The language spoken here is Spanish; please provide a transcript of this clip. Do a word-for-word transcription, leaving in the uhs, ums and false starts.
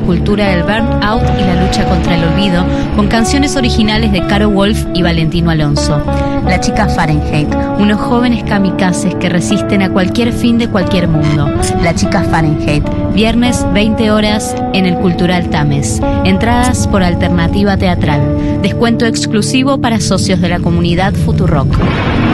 cultura del burnout y la lucha contra el olvido, con canciones originales de Caro Wolf y Valentino Alonso. La chica Fahrenheit, unos jóvenes kamikazes que resisten a cualquier fin de cualquier mundo. La chica Fahrenheit, viernes veinte horas en el Cultural Tames. Entradas por alternativa teatral. Descuento exclusivo para socios de la comunidad Futurock.